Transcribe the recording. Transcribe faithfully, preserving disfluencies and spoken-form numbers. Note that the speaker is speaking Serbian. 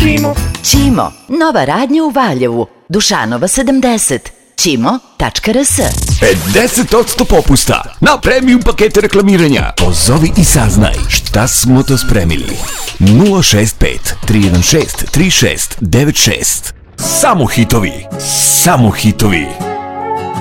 Ćimo. Ćimo, nova radnja u Valjevu, Dušanova sedamdeset, ćimo tačka rs. pedeset posto popusta na premium pakete reklamiranja. Pozovi i saznaj šta smo to spremili. nula šest pet tri jedan šest tri šest devet šest. Samo hitovi, samo hitovi.